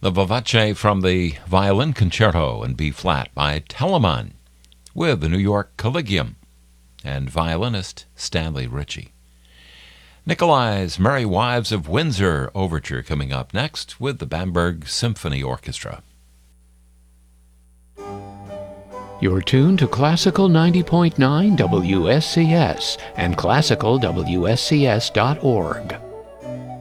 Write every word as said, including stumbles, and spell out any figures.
The Vivace from the Violin Concerto in B flat by Telemann with the New York Collegium and violinist Stanley Ritchie. Nikolai's Merry Wives of Windsor Overture coming up next with the Bamberg Symphony Orchestra. You're tuned to Classical ninety point nine W S C S and classical W S C S dot org.